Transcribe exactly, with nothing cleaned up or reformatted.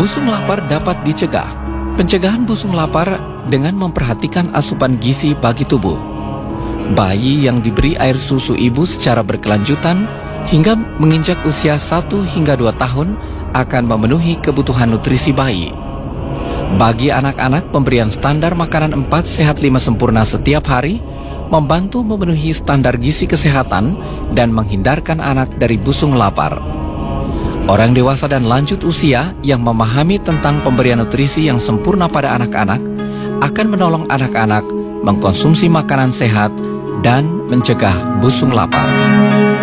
Busung lapar dapat dicegah. Pencegahan busung lapar dengan memperhatikan asupan gizi bagi tubuh. Bayi yang diberi air susu ibu secara berkelanjutan hingga menginjak usia satu hingga dua tahun akan memenuhi kebutuhan nutrisi bayi. Bagi anak-anak, pemberian standar makanan empat sehat lima sempurna setiap hari membantu memenuhi standar gizi kesehatan dan menghindarkan anak dari busung lapar. Orang dewasa dan lanjut usia yang memahami tentang pemberian nutrisi yang sempurna pada anak-anak akan menolong anak-anak mengkonsumsi makanan sehat dan mencegah busung lapar.